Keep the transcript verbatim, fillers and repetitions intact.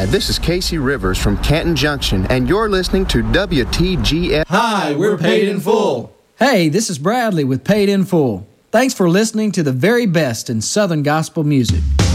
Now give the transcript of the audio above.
Hi, this is Casey Rivers from Canton Junction, and you're listening to W T G F. Hi, we're Paid in Full. Hey, this is Bradley with Paid in Full. Thanks for listening to the very best in Southern gospel music.